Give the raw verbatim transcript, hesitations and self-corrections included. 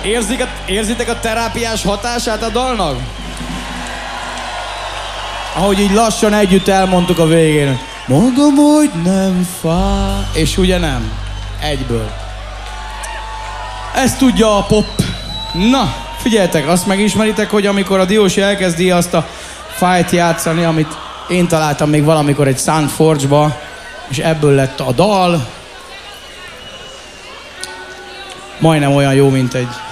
Érzik a, érzitek a terápiás hatását a dalnak? Ahogy így lassan együtt elmondtuk a végén. Mondom, hogy nem fáj. És ugye nem. Egyből. Ezt tudja a pop. Na, figyeljetek, azt megismeritek, hogy amikor a Diósi elkezdi azt a fájt játszani, amit én találtam még valamikor egy Soundforge-ba, és ebből lett a dal. Majdnem olyan jó, mint egy